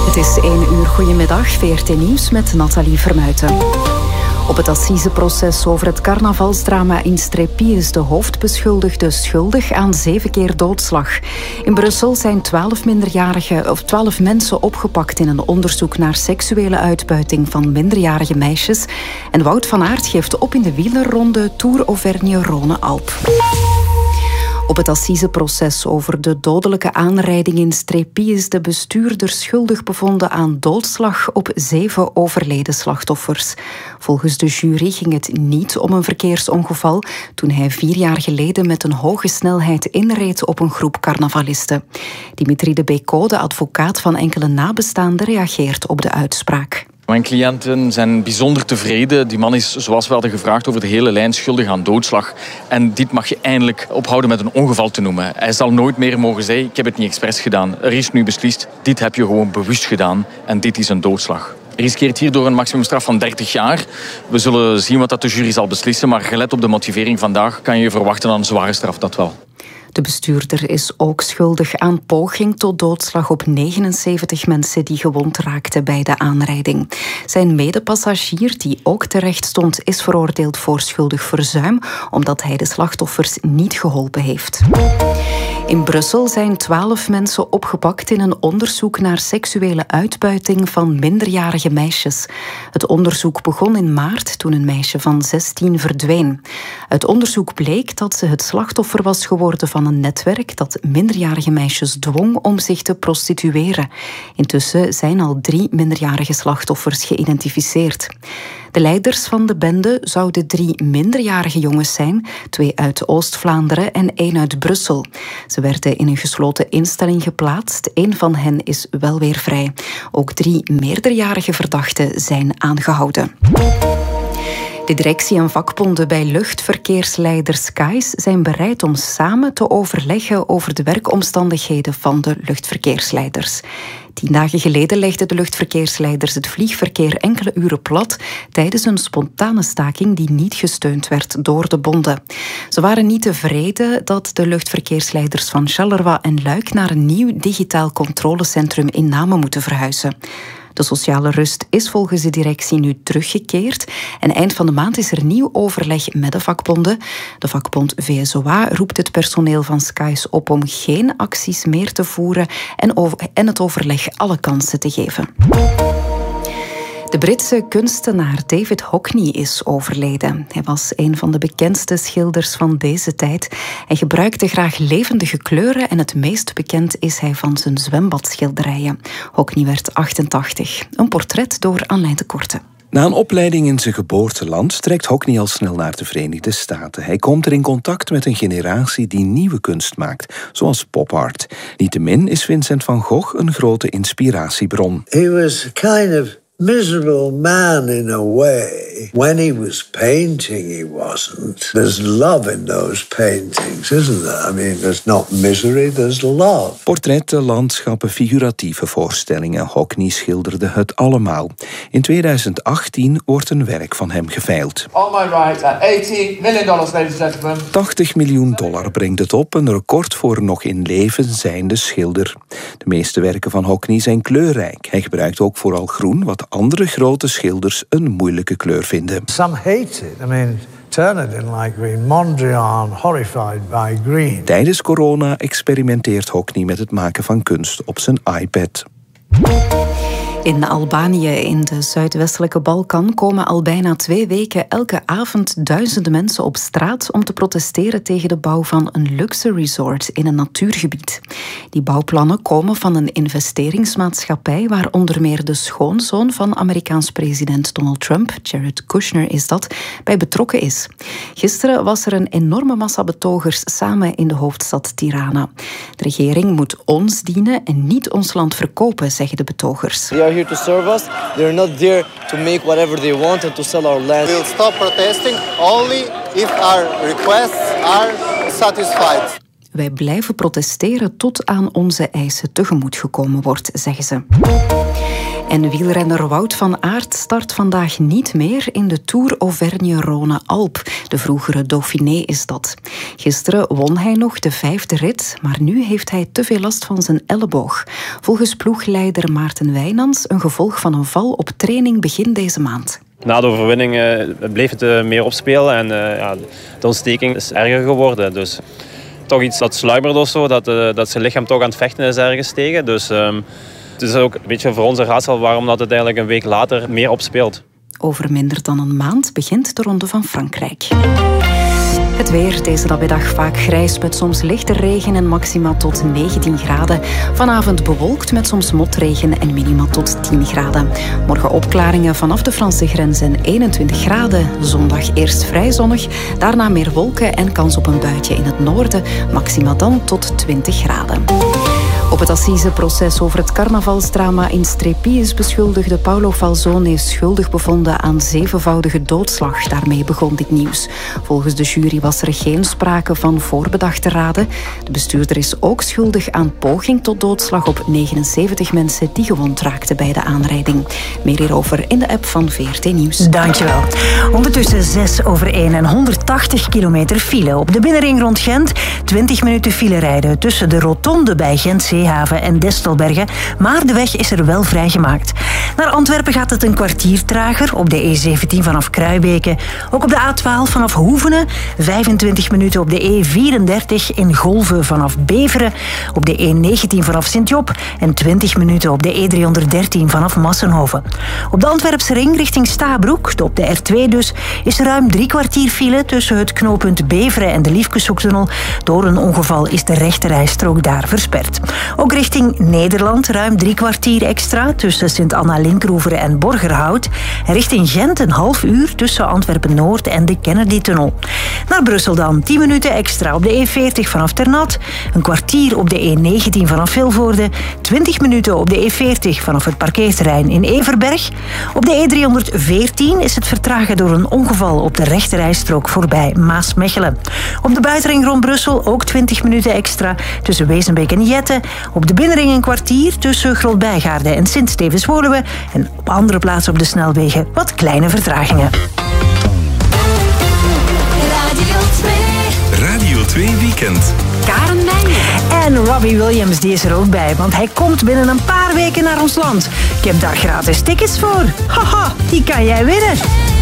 Het is 1 uur. Goedemiddag, VRT Nieuws met Nathalie Vermuijten. Op het assiseproces over het carnavalsdrama in Strépy is de hoofdbeschuldigde schuldig aan 7 keer doodslag. In Brussel zijn 12 mensen opgepakt in een onderzoek naar seksuele uitbuiting van minderjarige meisjes. En Wout van Aert geeft op in de wielerronde Tour Auvergne-Rhône-Alpes. Op het assiseproces over de dodelijke aanrijding in Strépy is de bestuurder schuldig bevonden aan doodslag op 7 overleden slachtoffers. Volgens de jury ging het niet om een verkeersongeval toen hij 4 jaar geleden met een hoge snelheid inreed op een groep carnavalisten. Dimitri de Bécaud, de advocaat van enkele nabestaanden, reageert op de uitspraak. Mijn cliënten zijn bijzonder tevreden. Die man is, zoals we hadden gevraagd, over de hele lijn schuldig aan doodslag. En dit mag je eindelijk ophouden met een ongeval te noemen. Hij zal nooit meer mogen zeggen, ik heb het niet expres gedaan. Er is nu beslist, dit heb je gewoon bewust gedaan. En dit is een doodslag. Hij riskeert hierdoor een maximumstraf van 30 jaar. We zullen zien wat dat de jury zal beslissen. Maar gelet op de motivering vandaag kan je verwachten aan een zware straf, dat wel. De bestuurder is ook schuldig aan poging tot doodslag op 79 mensen die gewond raakten bij de aanrijding. Zijn medepassagier, die ook terecht stond, is veroordeeld voor schuldig verzuim, omdat hij de slachtoffers niet geholpen heeft. In Brussel zijn 12 mensen opgepakt in een onderzoek naar seksuele uitbuiting van minderjarige meisjes. Het onderzoek begon in maart toen een meisje van 16 verdween. Uit onderzoek bleek dat ze het slachtoffer was geworden van een netwerk dat minderjarige meisjes dwong om zich te prostitueren. Intussen zijn al 3 minderjarige slachtoffers geïdentificeerd. De leiders van de bende zouden 3 minderjarige jongens zijn, 2 uit Oost-Vlaanderen en 1 uit Brussel. Ze werden in een gesloten instelling geplaatst. 1 van hen is wel weer vrij. Ook 3 meerderjarige verdachten zijn aangehouden. De directie en vakbonden bij luchtverkeersleider Skies zijn bereid om samen te overleggen over de werkomstandigheden van de luchtverkeersleiders. 10 dagen geleden legden de luchtverkeersleiders het vliegverkeer enkele uren plat tijdens een spontane staking die niet gesteund werd door de bonden. Ze waren niet tevreden dat de luchtverkeersleiders van Charleroi en Luik naar een nieuw digitaal controlecentrum in Namen moeten verhuizen. De sociale rust is volgens de directie nu teruggekeerd en eind van de maand is er nieuw overleg met de vakbonden. De vakbond VSOA roept het personeel van Skies op om geen acties meer te voeren en het overleg alle kansen te geven. De Britse kunstenaar David Hockney is overleden. Hij was een van de bekendste schilders van deze tijd. Hij gebruikte graag levendige kleuren en het meest bekend is hij van zijn zwembadschilderijen. Hockney werd 88. Een portret door Anlijn de Korte. Na een opleiding in zijn geboorteland trekt Hockney al snel naar de Verenigde Staten. Hij komt er in contact met een generatie die nieuwe kunst maakt, zoals pop art. Niettemin is Vincent van Gogh een grote inspiratiebron. He was kind of miserable man in a way. When he was painting, he wasn't. There's love in those paintings, isn't there? I mean, there's not misery, there's love. Portretten, landschappen, figuratieve voorstellingen. Hockney schilderde het allemaal. In 2018 wordt een werk van hem geveild. On my right at $80 million, ladies and gentlemen. $80 miljoen brengt het op, een record voor een nog in leven zijnde schilder. De meeste werken van Hockney zijn kleurrijk. Hij gebruikt ook vooral groen, wat andere grote schilders een moeilijke kleur vinden. Some hate it. I mean, Turner didn't like green. Mondrian, horrified by green. Tijdens corona experimenteert Hockney met het maken van kunst op zijn iPad. In Albanië, in de zuidwestelijke Balkan, komen al bijna 2 weken elke avond duizenden mensen op straat om te protesteren tegen de bouw van een luxe resort in een natuurgebied. Die bouwplannen komen van een investeringsmaatschappij waar onder meer de schoonzoon van Amerikaans president Donald Trump, Jared Kushner is dat, bij betrokken is. Gisteren was er een enorme massa betogers samen in de hoofdstad Tirana. De regering moet ons dienen en niet ons land verkopen, zeggen de betogers. They are here to serve us. They're not there to make whatever they want and to sell our land. We'll stop protesting only if our requests are satisfied. Wij blijven protesteren tot aan onze eisen tegemoet gekomen wordt, zeggen ze. En wielrenner Wout van Aert start vandaag niet meer in de Tour Auvergne-Rhône-Alpes. De vroegere Dauphiné is dat. Gisteren won hij nog de 5e rit, maar nu heeft hij te veel last van zijn elleboog. Volgens ploegleider Maarten Wijnands een gevolg van een val op training begin deze maand. Na de overwinning bleef het meer opspelen en de ontsteking is erger geworden. Dus toch iets dat sluimert of zo, dat zijn lichaam toch aan het vechten is ergens tegen. Dus het is ook een beetje voor ons een raadsel waarom dat het eigenlijk een week later meer opspeelt. Over minder dan een maand begint de Ronde van Frankrijk. Het weer deze namiddag vaak grijs met soms lichte regen en maxima tot 19 graden. Vanavond bewolkt met soms motregen en minima tot 10 graden. Morgen opklaringen vanaf de Franse grens en 21 graden. Zondag eerst vrij zonnig, daarna meer wolken en kans op een buitje in het noorden. Maxima dan tot 20 graden. Op het assiseproces over het carnavalsdrama in Strepi is beschuldigde Paolo Falzone schuldig bevonden aan 7voudige doodslag. Daarmee begon dit nieuws. Volgens de jury was er geen sprake van voorbedachte raden. De bestuurder is ook schuldig aan poging tot doodslag op 79 mensen die gewond raakten bij de aanrijding. Meer hierover in de app van VRT Nieuws. Dankjewel. Ondertussen 6:01 en 180 kilometer file. Op de binnenring rond Gent 20 minuten file rijden tussen de rotonde bij Gent Zeehaven en Destelbergen, maar de weg is er wel vrijgemaakt. Naar Antwerpen gaat het een kwartier trager, op de E17 vanaf Kruibeke. Ook op de A12 vanaf Hoevenen, 25 minuten op de E34 in Golve vanaf Beveren, op de E19 vanaf Sint-Job en 20 minuten op de E313 vanaf Massenhoven. Op de Antwerpse ring richting Stabroek, op de R2 dus, is er ruim 3 kwartier file tussen het knooppunt Beveren en de Liefkeshoektunnel. Door een ongeval is de rechterrijstrook daar versperd. Ook richting Nederland ruim 3 kwartier extra tussen Sint-Anna-Linkroever en Borgerhout. En richting Gent een half uur tussen Antwerpen-Noord en de Kennedy-tunnel. Naar Brussel dan 10 minuten extra op de E40 vanaf Ternat, een kwartier op de E19 vanaf Vilvoorde, 20 minuten op de E40 vanaf het parkeerterrein in Everberg. Op de E314 is het vertragen door een ongeval op de rechterrijstrook voorbij Maasmechelen. Op de buitenring rond Brussel ook 20 minuten extra tussen Wezenbeek en Jette. Op de binnenring een kwartier tussen Grootbijgaarden en Sint-Stevens-Woluwe. En op andere plaatsen op de snelwegen wat kleine vertragingen. Radio 2 Weekend. Karen Meijer. En Robbie Williams die is er ook bij, want hij komt binnen een paar weken naar ons land. Ik heb daar gratis tickets voor. Haha, die kan jij winnen.